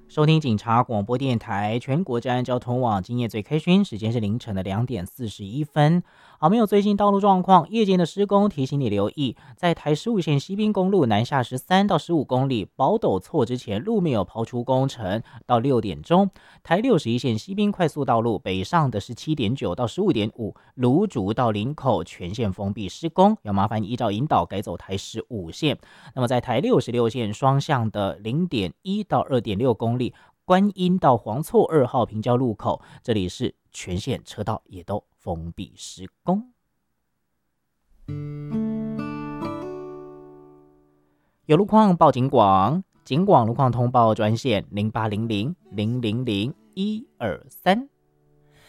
收听警察广播电台全国治安交通网，今夜最开讯，时间是凌晨的2点41分。好，没有最新道路状况，夜间的施工提醒你留意，在台15线西滨公路南下13到15公里宝斗错之前，路面有刨除工程，到6点钟。台61线西滨快速道路北上的17.9到15.5，芦竹到林口全线封闭施工，要麻烦依照引导改走台15线。那么在台66线双向的0.1到2.6公里，观音到黄厝2号平交路口，这里是全线车道也都封闭施工。有路况报警广，警广路况通报专线0800 000 123。